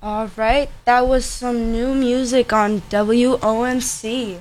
All right, that was some new music on WONC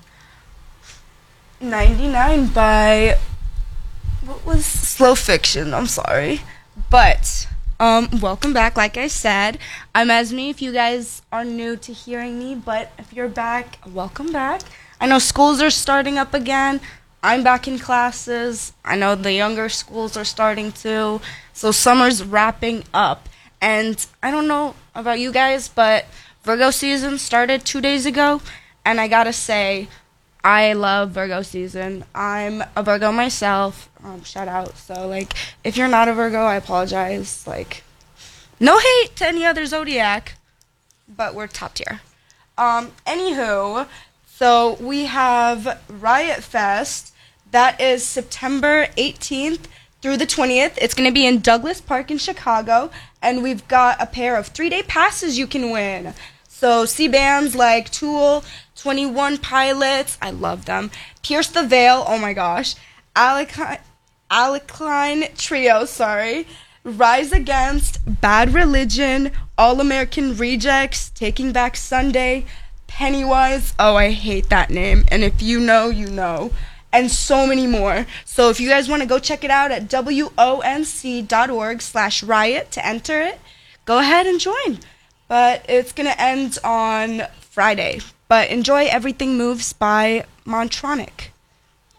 99 by what was Slow Fiction. I'm sorry. But welcome back. Like I said, I'm Esme if you guys are new to hearing me, but if you're back, welcome back. I know schools are starting up again. I'm back in classes. I know the younger schools are starting too. So summer's wrapping up. And I don't know about you guys, but Virgo season started 2 days ago. And I gotta say, I love Virgo season. I'm a Virgo myself. Shout out. So, like, if you're not a Virgo, I apologize. Like, no hate to any other zodiac, but we're top tier. Anywho, so we have Riot Fest. That is September 18th through the 20th. It's going to be in Douglas Park in Chicago, and we've got a pair of 3-day passes you can win. So see bands like Tool, 21 Pilots, I love them, Pierce the Veil, oh my gosh, Alkaline Trio, Rise Against, Bad Religion, All American Rejects, Taking Back Sunday, Pennywise, oh I hate that name, and if you know, you know, and so many more. So if you guys want to go check it out at wonc.org/riot to enter it, go ahead and join. But it's going to end on Friday. But enjoy Everything Moves by Montronic.